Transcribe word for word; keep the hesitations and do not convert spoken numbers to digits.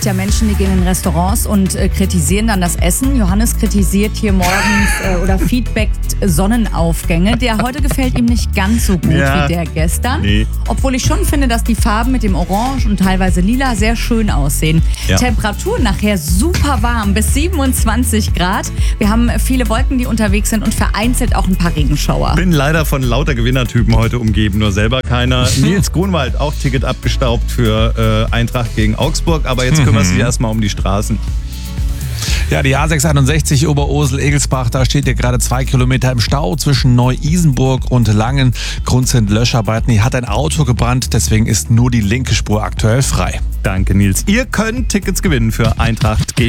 ja Menschen, die gehen in Restaurants und äh, kritisieren dann das Essen. Johannes kritisiert hier morgens äh, oder feedbackt Sonnenaufgänge. Der heute gefällt ihm nicht ganz so gut Ja. wie der gestern. Nee. Obwohl ich schon finde, dass die Farben mit dem Orange und teilweise Lila sehr schön aussehen. Ja. Temperatur nachher super warm, bis siebenundzwanzig Grad. Wir haben viele Wolken, die unterwegs sind und vereinzelt auch ein paar Regenschauer. Bin leider von lauter Gewinnertypen heute umgeben, nur selber keiner. Nils Grunwald, auch Ticket abgestaubt für äh, Eintracht gegen Augsburg, aber jetzt kümmert sich erstmal um die Straßen. Ja, die A sechshunderteinundsiebzig Oberursel-Egelsbach, da steht ja gerade zwei Kilometer im Stau zwischen Neu-Isenburg und Langen. Grund sind Löscharbeiten. Hier hat ein Auto gebrannt, deswegen ist nur die linke Spur aktuell frei. Danke, Nils. Ihr könnt Tickets gewinnen für Eintracht gegen